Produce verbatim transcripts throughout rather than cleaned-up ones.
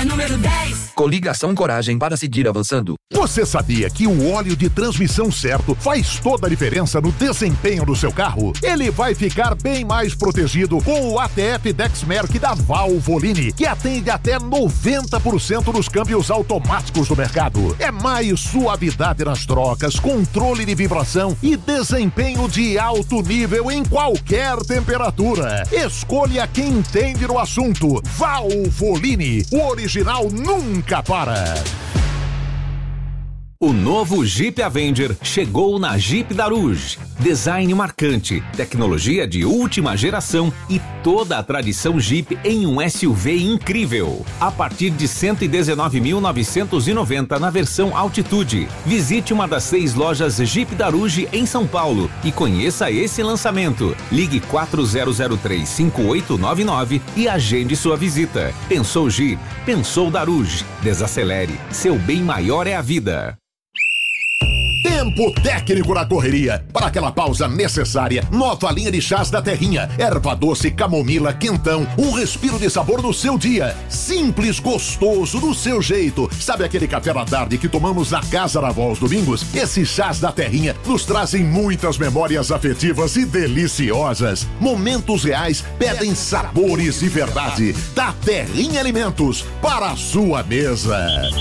número dez. Coligação Coragem para seguir avançando. Você sabia que o óleo de transmissão certo faz toda a diferença no desempenho do seu carro? Ele vai ficar bem mais protegido com o A T F Dexmerc da Valvoline, que atende até noventa por cento dos câmbios automáticos do mercado. É mais suavidade nas trocas, controle de vibração e desempenho de alto nível em qualquer temperatura. Escolha quem entende no assunto. Valvoline, o original nunca para. O novo Jeep Avenger chegou na Jeep Daruge. Design marcante, tecnologia de última geração e toda a tradição Jeep em um S U V incrível. A partir de cento e dezenove mil novecentos e noventa na versão Altitude. Visite uma das seis lojas Jeep Daruge em São Paulo e conheça esse lançamento. Ligue quatro zero zero três, cinco oito nove nove e agende sua visita. Pensou Jeep? Pensou Daruge. Desacelere. Seu bem maior é a vida. Tempo técnico na correria. Para aquela pausa necessária, nova linha de chás da Terrinha. Erva doce, camomila, quentão. Um respiro de sabor no seu dia. Simples, gostoso, do seu jeito. Sabe aquele café da tarde que tomamos na casa da avó aos domingos? Esses chás da Terrinha nos trazem muitas memórias afetivas e deliciosas. Momentos reais pedem sabores de verdade. Da Terrinha Alimentos, para a sua mesa.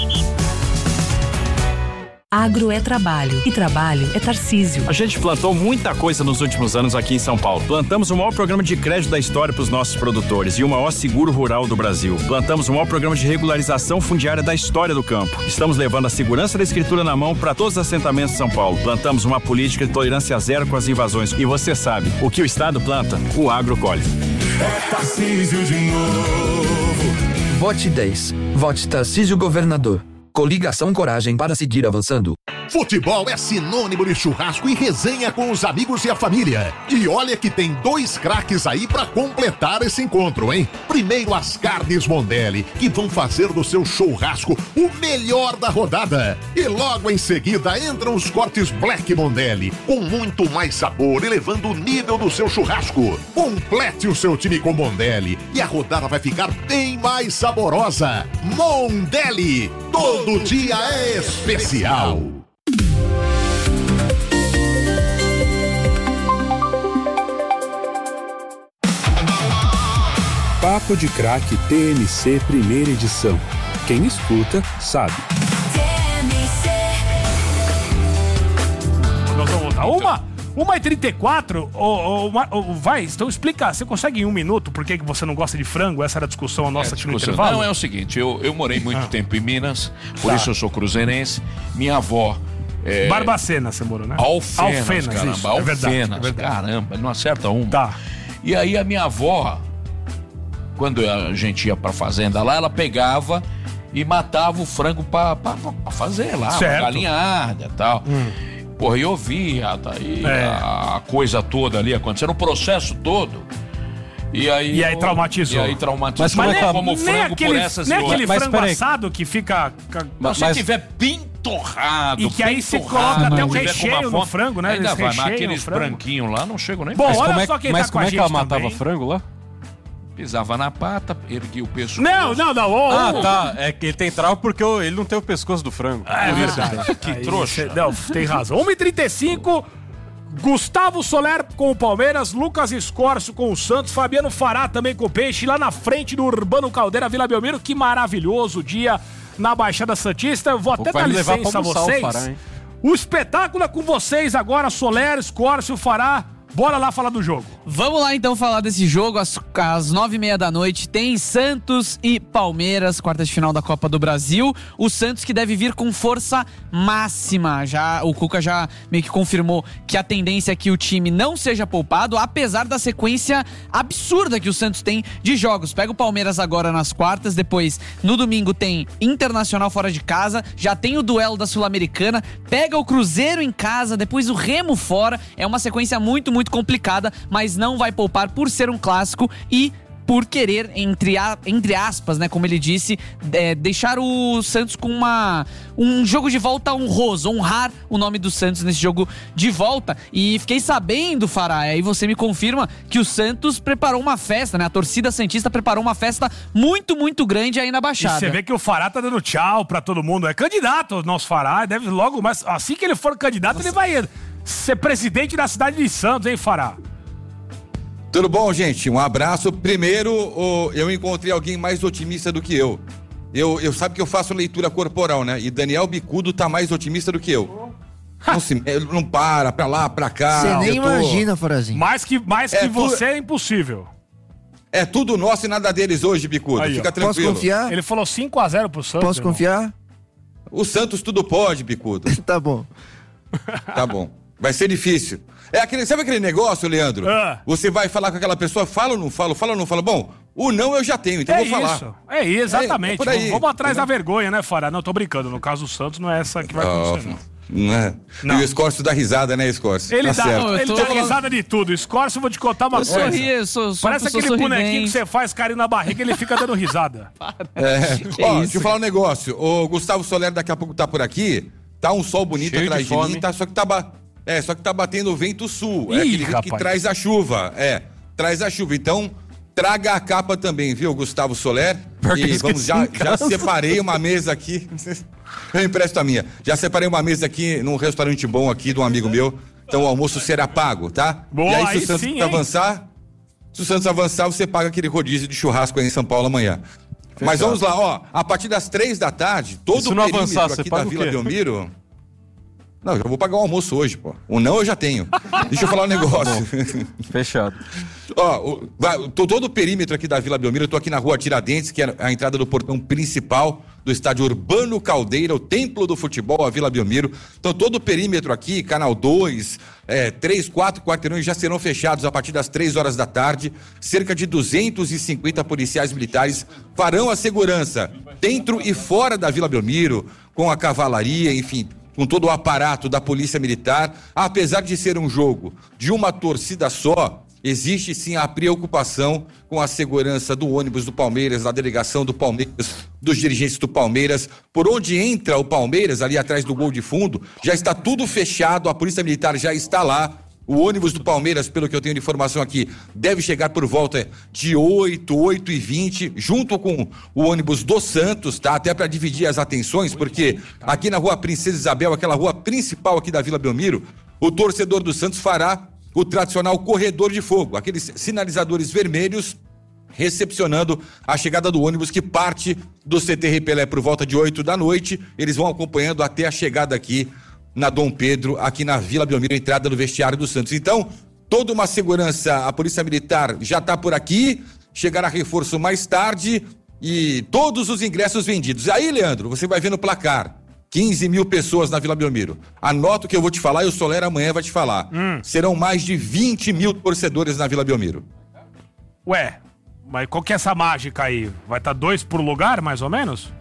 Agro é trabalho e trabalho é Tarcísio. A gente plantou muita coisa nos últimos anos aqui em São Paulo. Plantamos o maior programa de crédito da história para os nossos produtores e o maior seguro rural do Brasil. Plantamos o maior programa de regularização fundiária da história do campo. Estamos levando a segurança da escritura na mão para todos os assentamentos de São Paulo. Plantamos uma política de tolerância zero com as invasões. E você sabe, o que o Estado planta, o agro colhe. É Tarcísio de novo. Vote dez. Vote Tarcísio Governador. Coligação Coragem para seguir avançando. Futebol é sinônimo de churrasco e resenha com os amigos e a família. E olha que tem dois craques aí pra completar esse encontro, hein? Primeiro as carnes Mondelli, que vão fazer do seu churrasco o melhor da rodada. E logo em seguida entram os cortes Black Mondelli, com muito mais sabor, elevando o nível do seu churrasco. Complete o seu time com Mondelli e a rodada vai ficar bem mais saborosa. Mondelli, todo dia é especial. Papo de Craque T M C primeira edição. Quem escuta, sabe. T M C. Nós vamos voltar. Uma, uma e trinta e quatro, oh, oh, oh, vai, então explica, você consegue em um minuto por que que você não gosta de frango? Essa era a discussão nossa é, aqui no discussão. intervalo. Não, é o seguinte, eu, eu morei muito ah. tempo em Minas, por tá. isso eu sou cruzeirense. Minha avó... É... Barbacena você morou, né? Alfenas, Alfenas caramba, isso, Alfenas, é verdade, é verdade. Caramba, não acerta uma. Tá. E aí a minha avó, quando a gente ia pra fazenda lá, ela pegava e matava o frango pra, pra, pra fazer lá, certo. Uma galinhada e tal. Hum. Porra, eu via daí é. a coisa toda ali acontecendo, o processo todo. E aí, e aí eu, traumatizou. E aí traumatizou. Mas, mas como, como frango aquele, por essas... Nem aquele mas, frango assado que fica... Mas, se tiver bem torrado, e que aí você coloca até o recheio no frango, né? Ainda vai, mas aqueles branquinhos lá não chegam nem... Bom, olha só quem tá com a gente. Mas como é que ela matava frango lá? Pisava na pata, erguia o pescoço. Não, não, não. Oh, ah, oh. tá. É que ele tem trauma porque ele não tem o pescoço do frango. Ah, é verdade. Que aí, trouxa. Cê, não, tem razão. uma e trinta e cinco, Gustavo Soler com o Palmeiras, Lucas Escorcio com o Santos, Fabiano Fará também com o Peixe, lá na frente do Urbano Caldeira, Vila Belmiro. Que maravilhoso dia na Baixada Santista. Eu vou até dar licença a vocês. O, Fará, o espetáculo é com vocês agora, Soler, Escorcio, Fará. Bora lá falar do jogo. Vamos lá então falar desse jogo. Às, às nove e meia da noite tem Santos e Palmeiras, quartas de final da Copa do Brasil. O Santos que deve vir com força máxima. Já, o Cuca já meio que confirmou que a tendência é que o time não seja poupado, apesar da sequência absurda que o Santos tem de jogos. Pega o Palmeiras agora nas quartas, depois no domingo tem Internacional fora de casa, já tem o duelo da Sul-Americana, pega o Cruzeiro em casa, depois o Remo fora. É uma sequência muito, muito muito complicada, mas não vai poupar por ser um clássico e por querer, entre, a, entre aspas, né, como ele disse, é, deixar o Santos com uma, um jogo de volta honroso, honrar o nome do Santos nesse jogo de volta. E fiquei sabendo, Fará, aí você me confirma que o Santos preparou uma festa, né? A torcida santista preparou uma festa muito, muito grande aí na Baixada. E você vê que o Fará tá dando tchau pra todo mundo. É candidato o nosso Fará, deve logo, mas assim que ele for candidato, Nossa. ele vai ser presidente da cidade de Santos, hein, Fará? Tudo bom, gente? Um abraço. Primeiro, oh, eu encontrei alguém mais otimista do que eu. Eu, eu sabe que eu faço leitura corporal, né? E Daniel Bicudo tá mais otimista do que eu. Não, se, não para, pra lá, pra cá. Você nem tô... imagina, Farazinho. Mais que, mais é que tu... você é impossível. É tudo nosso e nada deles hoje, Bicudo. Aí, Fica tranquilo. Posso confiar? Ele falou cinco a zero pro Santos. Posso irmão. confiar? O Santos tudo pode, Bicudo. Tá bom. Tá bom. Vai ser difícil. É aquele, sabe aquele negócio, Leandro? Ah. Você vai falar com aquela pessoa, fala ou não fala, fala ou não fala. Bom, o não eu já tenho, então é vou falar. Isso. É isso, exatamente. É, é aí, vamos atrás entendeu? da vergonha, né, Fará? Não, tô brincando. No caso do Santos, não é essa que vai acontecer, não. Não é. Não. E o Escórcio dá risada, né, Escórcio? Ele tá dá, certo. ele tô... dá risada de tudo. Escórcio, eu vou te contar uma eu coisa. Sorri, eu sou, sou Parece aquele sorridente. bonequinho que você faz carinho na barriga e ele fica dando risada. É. Que Ó, isso? deixa eu falar um negócio. O Gustavo Soler daqui a pouco tá por aqui. Tá um sol bonito Cheio atrás de de, fome. mim, tá, só que tá ba... é, só que tá batendo o vento sul. É Ih, aquele vento rapaz. que traz a chuva. É, traz a chuva. Então, traga a capa também, viu, Gustavo Soler? Pior que E eu vamos, esqueci já, em já casa. separei uma mesa aqui. Eu empresto a minha. Já separei uma mesa aqui num restaurante bom aqui de um amigo meu. Então o almoço será pago, tá? Boa, e aí, se aí o Santos sim, hein? avançar, se o Santos avançar, você paga aquele rodízio de churrasco aí em São Paulo amanhã. Mas vamos lá, ó. A partir das três da tarde, todo E se o não perímetro avançar, você aqui da paga o Vila quê? Belmiro. Não, eu já vou pagar o almoço hoje, pô. O não eu já tenho. Deixa eu falar um negócio. Fechado. Ó, o, vai, tô, todo o perímetro aqui da Vila Belmiro, eu tô aqui na rua Tiradentes, que é a entrada do portão principal do estádio Urbano Caldeira, o templo do futebol, a Vila Belmiro. Então todo o perímetro aqui, canal dois, é, três, quatro quarteirões já serão fechados a partir das três horas da tarde. Cerca de duzentos e cinquenta policiais militares farão a segurança dentro e fora da Vila Belmiro, com a cavalaria, enfim, com todo o aparato da Polícia Militar. Apesar de ser um jogo de uma torcida só, existe sim a preocupação com a segurança do ônibus do Palmeiras, da delegação do Palmeiras, dos dirigentes do Palmeiras. Por onde entra o Palmeiras, ali atrás do gol de fundo, já está tudo fechado, a Polícia Militar já está lá. O ônibus do Palmeiras, pelo que eu tenho de informação aqui, deve chegar por volta de oito, oito e vinte, junto com o ônibus do Santos, tá? Até para dividir as atenções, porque aqui na rua Princesa Isabel, aquela rua principal aqui da Vila Belmiro, o torcedor do Santos fará o tradicional corredor de fogo, aqueles sinalizadores vermelhos recepcionando a chegada do ônibus que parte do C T R Pelé por volta de oito da noite. Eles vão acompanhando até a chegada aqui na Dom Pedro, aqui na Vila Belmiro, entrada do vestiário do Santos. Então, toda uma segurança, a Polícia Militar já está por aqui, chegará reforço mais tarde e todos os ingressos vendidos. Aí, Leandro, você vai ver no placar, quinze mil pessoas na Vila Belmiro. Anota o que eu vou te falar e o Soler amanhã vai te falar. Hum. Serão mais de vinte mil torcedores na Vila Belmiro. Ué, mas qual que é essa mágica aí? Vai estar tá dois por lugar, mais ou menos?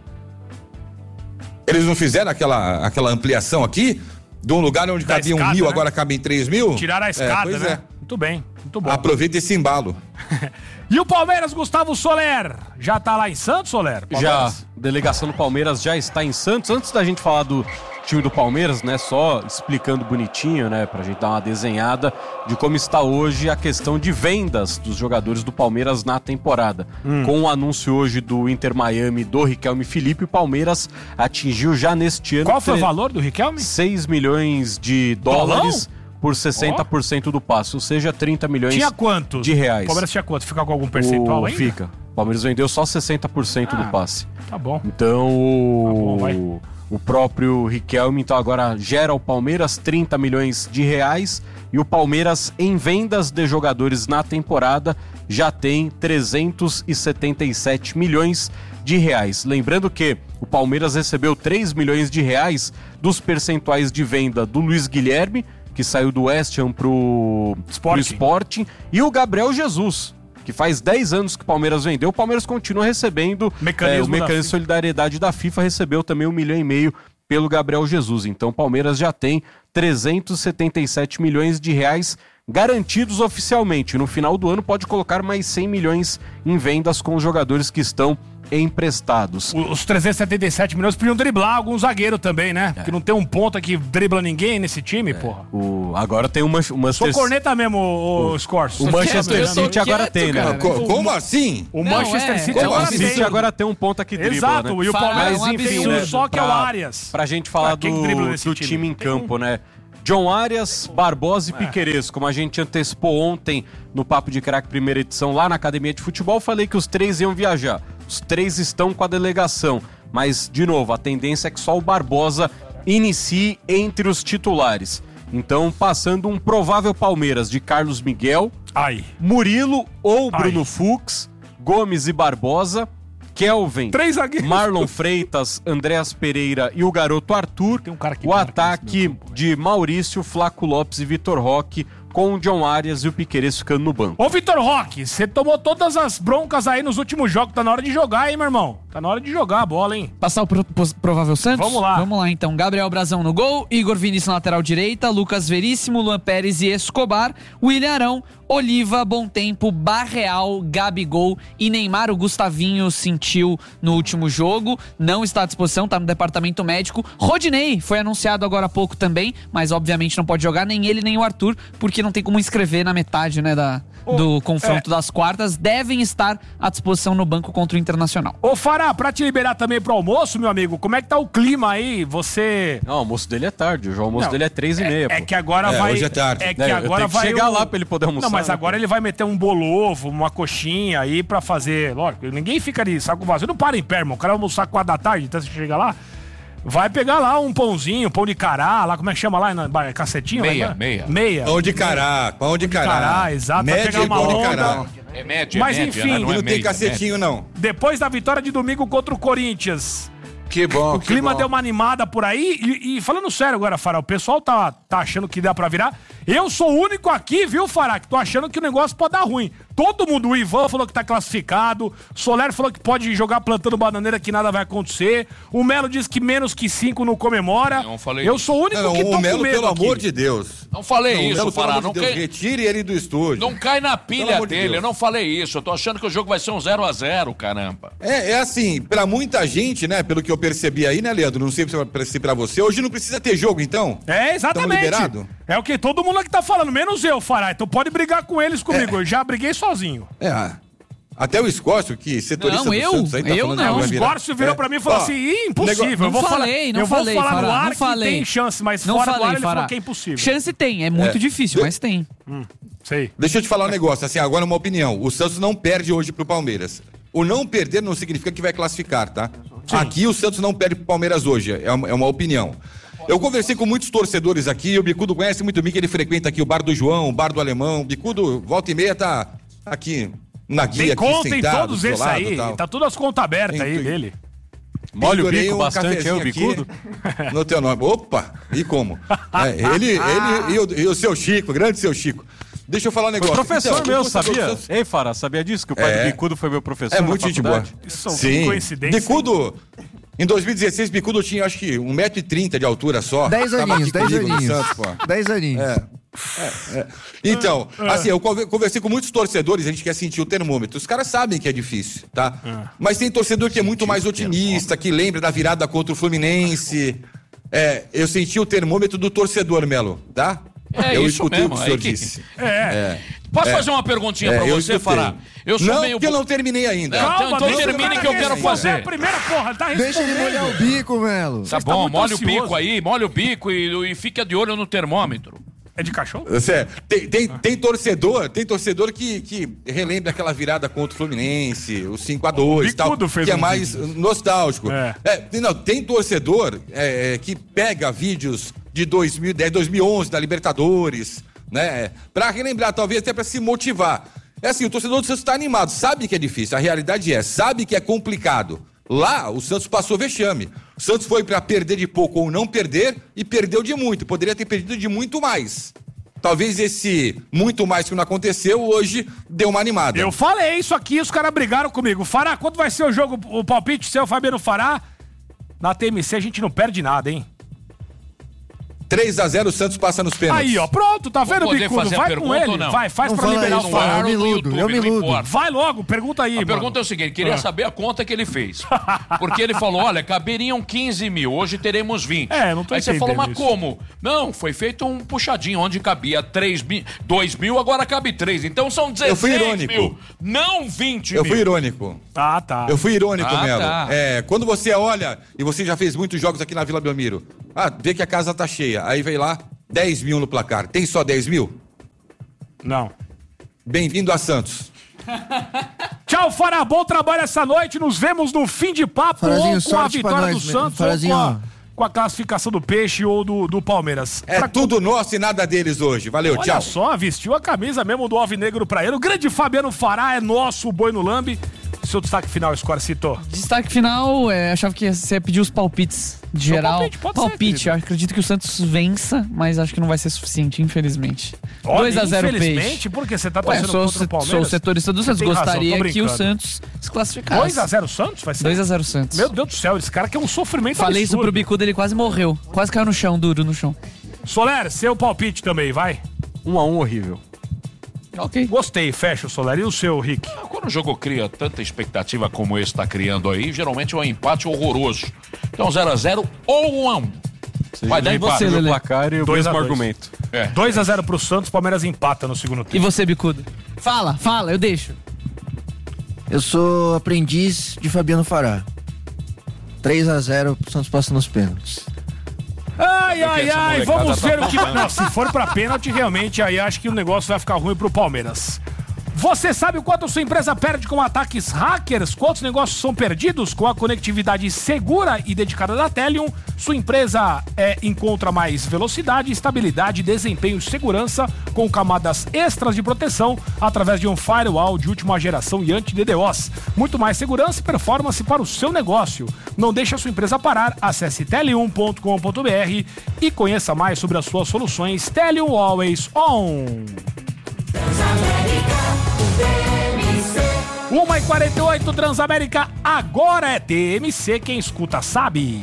Eles não fizeram aquela, aquela ampliação aqui? De um lugar onde Da cabiam escada, mil, né? agora cabem três mil? Tiraram a escada, é, pois né? É. Muito bem, muito bom. Aproveita esse embalo. E o Palmeiras, Gustavo Soler, já tá lá em Santos, Soler? Já, delegação do Palmeiras já está em Santos. Antes da gente falar do time do Palmeiras, né, só explicando bonitinho, né, pra gente dar uma desenhada de como está hoje a questão de vendas dos jogadores do Palmeiras na temporada. Hum. Com o anúncio hoje do Inter Miami do Riquelme Felipe, o Palmeiras atingiu já neste ano... Qual foi tre... o valor do Riquelme? seis milhões de dólares... Bolão? Por sessenta por cento do passe, ou seja, trinta milhões tinha quanto? de reais. O Palmeiras tinha quanto? Fica com algum percentual o... ainda? Fica. O Palmeiras vendeu só sessenta por cento ah, do passe. Tá bom. Então, o... Tá bom, o próprio Riquelme, então agora gera ao Palmeiras trinta milhões de reais e o Palmeiras em vendas de jogadores na temporada já tem trezentos e setenta e sete milhões de reais. Lembrando que o Palmeiras recebeu três milhões de reais dos percentuais de venda do Luiz Guilherme, que saiu do West Ham pro Sporting. pro Sporting, e o Gabriel Jesus, que faz dez anos que o Palmeiras vendeu. O Palmeiras continua recebendo mecanismo é, o mecanismo de solidariedade da FIFA, recebeu também um milhão e meio pelo Gabriel Jesus. Então o Palmeiras já tem trezentos e setenta e sete milhões de reais garantidos oficialmente. No final do ano pode colocar mais cem milhões em vendas com os jogadores que estão emprestados. Os trezentos e setenta e sete milhões podiam driblar algum zagueiro também, né? É. Porque não tem um ponta que dribla ninguém nesse time, é. porra. O, agora tem uma... uma Sou corneta mesmo, o, o Scorso. O Manchester City agora quieto, tem, né? Cara. Como assim? O não, Manchester é. City Como agora assim? tem. City agora tem um ponta que dribla, Exato, né? e o Palmeiras Mas, enfim, tem um né? só que pra, é o Arias. Pra gente falar pra do, do time? time em campo, um... né? John Arias, Barbosa e é. Piquerez, como a gente antecipou ontem no Papo de Craque primeira edição lá na Academia de Futebol, falei que os três iam viajar. Os três estão com a delegação, mas, de novo, a tendência é que só o Barbosa inicie entre os titulares. Então, passando um provável Palmeiras de Carlos Miguel, Ai. Murilo ou Bruno Ai. Fux, Gomes e Barbosa, Kelvin, Marlon Freitas, Andréas Pereira e o garoto Arthur. Tem um cara o ataque de Maurício, Flaco Lopes e Vitor Roque, com o John Arias e o Piquerez ficando no banco. Ô, Vitor Roque, você tomou todas as broncas aí nos últimos jogos. Tá na hora de jogar, hein, meu irmão? Tá na hora de jogar a bola, hein? Passar o pro, pro, provável Santos? Vamos lá. Vamos lá, então. Gabriel Brazão no gol, Igor Vinícius na lateral direita, Lucas Veríssimo, Luan Pérez e Escobar, William Arão, Oliva, Bom Tempo, Barreal, Gabigol e Neymar. O Gustavinho sentiu no último jogo, não está à disposição, tá no departamento médico. Rodinei foi anunciado agora há pouco também, mas obviamente não pode jogar, nem ele nem o Arthur, porque não tem como inscrever na metade, né, da, do confronto é. das quartas. Devem estar à disposição no banco contra o Internacional. Ô, Fará, pra te liberar também pro almoço, meu amigo, como é que tá o clima aí? Você... Não, o almoço dele é tarde, o almoço não, dele é três e meia. É, é que agora é, vai... Hoje é tarde. É que é, agora eu tenho que vai chegar o... lá pra ele poder almoçar. Não, mas né, agora pô? ele vai meter um bolovo, uma coxinha aí pra fazer... Lógico, ninguém fica ali, saco vazio. Não para em pé, irmão. O cara vai almoçar quatro da tarde, então você chega lá... Vai pegar lá um pãozinho, pão de cará, lá como é que chama lá? Na, cacetinho? Meia, lá, meia. Meia. Pão de cará, pão de cará. cará, exato. Média vai pegar uma pão onda. de cará. É média, Mas é média, enfim, né? não, é não tem média, cacetinho, média. não. Depois da vitória de domingo contra o Corinthians... Que bom, O que clima bom. deu uma animada por aí e, e falando sério agora, Fará, o pessoal tá, tá achando que dá pra virar. Eu sou o único aqui, viu, Fará, que tô achando que o negócio pode dar ruim. Todo mundo, o Ivan falou que tá classificado, Soler falou que pode jogar plantando bananeira que nada vai acontecer, o Melo disse que menos que cinco não comemora. Não falei Eu isso. sou o único não, que tô o Melo, com medo pelo aqui. amor de Deus. Não falei não, isso, Melo, Fará. Não não Deus, cai... Retire ele do estúdio. Não cai na pilha de dele, eu não falei isso. Eu tô achando que o jogo vai ser um zero a zero, caramba. É, é assim, pra muita gente, né, pelo que eu percebi aí, né, Leandro, não sei se pra você, hoje não precisa ter jogo, então? É, exatamente. Liberado? É o que todo mundo aqui tá falando, menos eu, Fará. Então pode brigar com eles comigo, é. eu já briguei sozinho. É, até o Escócio, que setorista não, do eu, Santos aí, tá eu falando não. que O vai virar. Escócio virou é. pra mim e falou Ó, assim, Ih, impossível. Não eu vou falei, falar, não eu vou falei, falar Fará, no ar não que falei. tem chance, mas não fora falei, do ar ele Fará. falou que é impossível. Chance tem, é muito É. difícil, mas tem. Hum, sei. Deixa eu te falar um negócio, assim, agora uma opinião. O Santos não perde hoje pro Palmeiras. O não perder não significa que vai classificar, tá? Sim. Aqui o Santos não perde pro Palmeiras hoje, é uma, é uma opinião. Eu conversei com muitos torcedores aqui, o Bicudo conhece muito bem que ele frequenta aqui o Bar do João, o Bar do Alemão. O Bicudo, volta e meia, tá aqui na guia, Tem aqui conta em sentado, todos esses lado, aí, tal. tá tudo as contas abertas aí Tem- dele. Molha o Pendurei bico um bastante aí, o cafezinho bicudo. aqui No teu nome. Opa, e como? É, ele, ele e o, e o seu Chico, grande seu Chico. Deixa eu falar um Foi negócio. professor Então, meu, o torcedor sabia? do Santos- Ei, Fará, sabia disso? Que o pai É. do Bicudo foi meu professor É na muito gente boa. faculdade? Isso é Sim. coincidência. Bicudo, em dois mil e dezesseis, Bicudo tinha acho que um metro e trinta de altura só. Dez Tava aninhos, aqui dez comigo no aninhos. Santos, pô. Dez aninhos. É. É, é. Então, assim, eu conver- conversei com muitos torcedores, a gente quer sentir o termômetro. Os caras sabem que é difícil, tá? Mas tem torcedor que é muito mais otimista, que lembra da virada contra o Fluminense. É, eu senti o termômetro do torcedor, Melo, tá? É eu isso escutei mesmo, o que o senhor aí que- disse. É. Posso É. fazer uma perguntinha pra É, eu você, escutei. Fará? Eu sou não, meio... porque eu não terminei ainda. Não, então, então deixa o termine cara que eu quero responder fazer. a primeira porra, tá Deixa ele molhar o respondendo. bico, Melo. Tá Você tá bom, muito molha o ansioso. bico aí, molha o bico e, e fica de olho no termômetro. É de cachorro? Você- Tem, tem, tem torcedor, tem torcedor que, que relembra aquela virada contra o Fluminense, o cinco a dois O e tal, Bicudo fez que é um mais nostálgico. É. É, tem- não, tem torcedor é, é, que pega vídeos de dois mil e dez, dois mil e onze da Libertadores, né, pra relembrar, talvez até pra se motivar. É assim, o torcedor do Santos tá animado, sabe que é difícil, a realidade é, sabe que é complicado. Lá, o Santos passou vexame. O Santos foi pra perder de pouco ou não perder e perdeu de muito. Poderia ter perdido de muito mais. Talvez esse muito mais que não aconteceu hoje deu uma animada. Eu falei isso aqui, os caras brigaram comigo. Fará, quando vai ser o jogo, o palpite seu, Fabiano Fará? Na T M C a gente não perde nada, hein? três a zero, o Santos passa nos pênaltis. Aí, ó, pronto, tá vendo, Vou poder Bicudo? fazer a Vai com pergunta ele, ou não? vai, faz Não pra fala liberar isso, o não. Faro. Eu me iludo, eu me iludo. Vai logo, pergunta aí, A mano. pergunta é o seguinte, queria Ah. saber a conta que ele fez. Porque ele falou, olha, caberiam quinze mil, hoje teremos vinte. É, não tô Aí você falou, mas entendendo isso. como? Não, foi feito um puxadinho, onde cabia três mil, dois mil, agora cabe três. Então são Eu fui dezesseis irônico. mil, não vinte Eu mil. fui irônico. Ah, tá. Eu fui irônico, Ah, Melo. tá. É, quando você olha, e você já fez muitos jogos aqui na Vila Belmiro, ah, vê que a casa tá cheia, aí vem lá, dez mil no placar. Tem só dez mil? Não. Bem-vindo a Santos. Tchau, Fará, bom trabalho essa noite. Nos vemos no fim de papo Farazinho, ou com a sorte pra vitória nós, do Santos Farazinho, ou com ó. a, com a classificação do Peixe ou do, do Palmeiras. É tudo nosso e nada deles hoje. Valeu, Olha tchau. só, vestiu a camisa mesmo do Alvinegro pra ele. O grande Fabiano Fará é nosso, o boi no lambe. Seu destaque final, Scorsito. Destaque final, é, achava que você ia pedir os palpites de Seu geral. palpite, pode ser, palpite, querido. eu acredito que o Santos vença, mas acho que não vai ser suficiente, infelizmente. Olha, dois a zero infelizmente, Peixe. porque você tá Ué, torcendo sou, contra o Palmeiras. sou o setorista do Você Santos, tem razão, gostaria tô que o brincando. Santos se classificasse. dois a zero Santos? Vai ser? dois a zero Santos. Meu Deus do céu, esse cara que é um sofrimento Falei isso absurdo. pro Bicudo, ele quase morreu. Quase caiu no chão, duro no chão. Soler, seu palpite também, vai. Um a um horrível. Ok. Gostei, fecha o Soler. E o seu, Rick? Quando o jogo cria tanta expectativa como esse está criando aí, geralmente é um empate horroroso. Então zero a zero ou um a um. Vai dar empate. o placar e o dois a mesmo dois. argumento. É. dois a zero pro Santos, Palmeiras empata no segundo tempo. E você, Bicudo? Fala, fala, eu deixo. Eu sou aprendiz de Fabiano Fará. três a zero, o Santos passa nos pênaltis. Ai, Sabe o que ai, essa ai, molecada vamos tá ver o que... passando? Não, se for pra pênalti, realmente, aí acho que o negócio vai ficar ruim pro Palmeiras. Você sabe o quanto sua empresa perde com ataques hackers? Quantos negócios são perdidos? Com a conectividade segura e dedicada da Telium, sua empresa é, encontra mais velocidade, estabilidade, desempenho e segurança com camadas extras de proteção através de um firewall de última geração e anti-D DoS. Muito mais segurança e performance para o seu negócio. Não deixe a sua empresa parar. Acesse telium ponto com ponto br e conheça mais sobre as suas soluções Telium Always On. uma e quarenta e oito, Transamérica, agora é T M C, quem escuta sabe.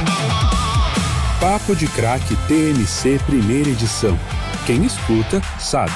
Papo de Craque T M C Primeira Edição. Quem escuta, sabe.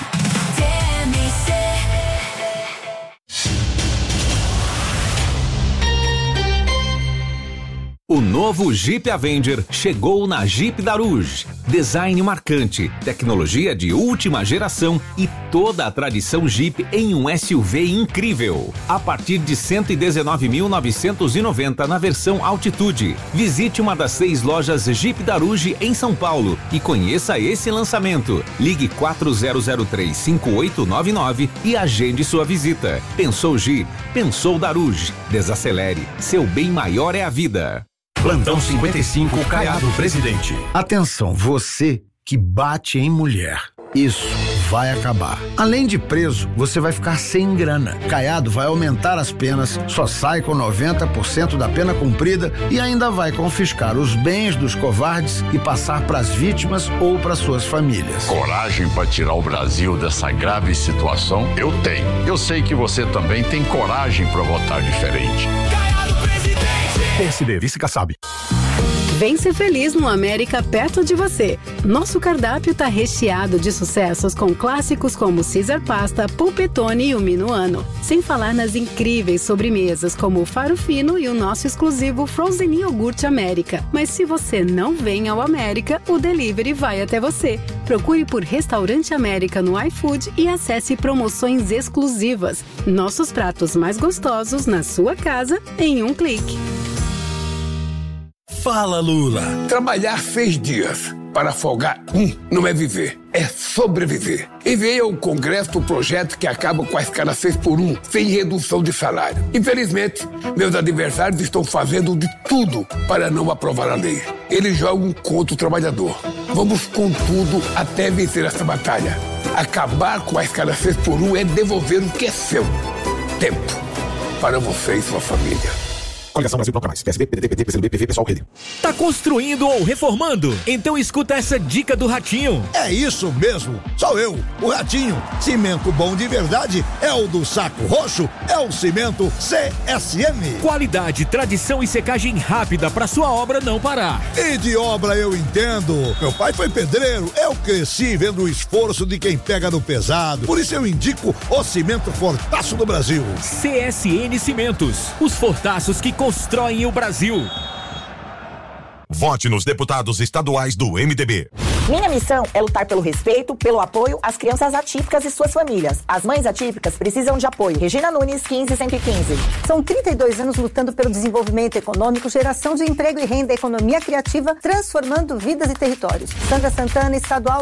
O novo Jeep Avenger chegou na Jeep Daruge. Design marcante, tecnologia de última geração e toda a tradição Jeep em um S U V incrível. A partir de cento e dezenove mil novecentos e noventa na versão Altitude. Visite uma das seis lojas Jeep Daruge em São Paulo e conheça esse lançamento. Ligue quatro zero zero três, cinco oito nove nove e agende sua visita. Pensou Jeep? Pensou Daruge. Desacelere. Seu bem maior é a vida. Plantão cinquenta e cinco, Caiado Presidente. Atenção, você que bate em mulher. Isso vai acabar. Além de preso, você vai ficar sem grana. Caiado vai aumentar as penas, só sai com noventa por cento da pena cumprida e ainda vai confiscar os bens dos covardes e passar para as vítimas ou para suas famílias. Coragem para tirar o Brasil dessa grave situação? Eu tenho. Eu sei que você também tem coragem para votar diferente. P S D, Vice Kassab. Vem ser feliz no América perto de você. Nosso cardápio tá recheado de sucessos com clássicos como Caesar Pasta, Polpettone e o Minuano. Sem falar nas incríveis sobremesas como o Faro Fino e o nosso exclusivo Frozen Iogurte América. Mas se você não vem ao América, o delivery vai até você. Procure por Restaurante América no iFood e acesse promoções exclusivas. Nossos pratos mais gostosos na sua casa em um clique. Fala, Lula. Trabalhar seis dias para folgar um não é viver, é sobreviver. Enviei ao Congresso o projeto que acaba com a escala seis por um, sem redução de salário. Infelizmente, meus adversários estão fazendo de tudo para não aprovar a lei. Eles jogam contra o trabalhador. Vamos com tudo até vencer essa batalha. Acabar com a escala seis por um é devolver o que é seu. Tempo para você e sua família. Coligação Brasil Plano Mais. P S B, P D T, P T, P C do B, P V, Pessoal, Rede. Tá construindo ou reformando? Então escuta essa dica do Ratinho. É isso mesmo, sou eu, o Ratinho. Cimento bom de verdade é o do Saco Roxo, é o cimento C S M. Qualidade, tradição e secagem rápida pra sua obra não parar. E de obra eu entendo. Meu pai foi pedreiro, eu cresci vendo o esforço de quem pega no pesado. Por isso eu indico o cimento Fortaço do Brasil. C S N Cimentos, os fortaços que constroem o Brasil. Vote nos deputados estaduais do M D B. Minha missão é lutar pelo respeito, pelo apoio às crianças atípicas e suas famílias. As mães atípicas precisam de apoio. Regina Nunes, quinze cento e quinze. São trinta e dois anos lutando pelo desenvolvimento econômico, geração de emprego e renda, economia criativa, transformando vidas e territórios. Sandra Santana, estadual